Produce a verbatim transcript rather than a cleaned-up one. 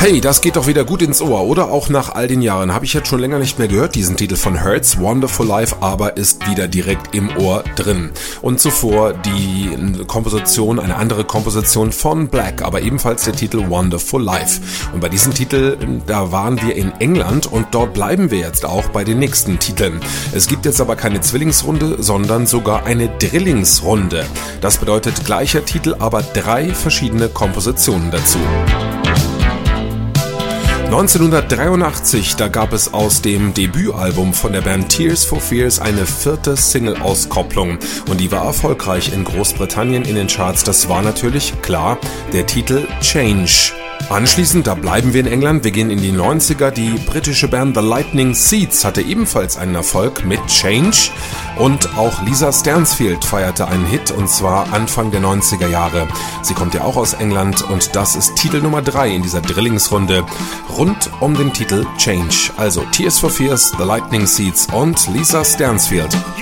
Hey, das geht doch wieder gut ins Ohr, oder? Auch nach all den Jahren habe ich jetzt schon länger nicht mehr gehört, diesen Titel von Hurts, Wonderful Life, aber ist wieder direkt im Ohr drin. Und zuvor die Komposition, eine andere Komposition von Black, aber ebenfalls der Titel Wonderful Life. Und bei diesem Titel, da waren wir in England und dort bleiben wir jetzt auch bei den nächsten Titeln. Es gibt jetzt aber keine Zwillingsrunde, sondern sogar eine Drillingsrunde. Das bedeutet gleicher Titel, aber drei verschiedene Kompositionen dazu. neunzehnhundertdreiundachtzig, da gab es aus dem Debütalbum von der Band Tears for Fears eine vierte Single-Auskopplung und die war erfolgreich in Großbritannien in den Charts. Das war natürlich, klar, der Titel Change. Anschließend, da bleiben wir in England, wir gehen in die neunziger, die britische Band The Lightning Seeds hatte ebenfalls einen Erfolg mit Change und auch Lisa Stansfield feierte einen Hit und zwar Anfang der neunziger Jahre. Sie kommt ja auch aus England und das ist Titel Nummer drei in dieser Drillingsrunde rund um den Titel Change. Also Tears for Fears, The Lightning Seeds und Lisa Stansfield.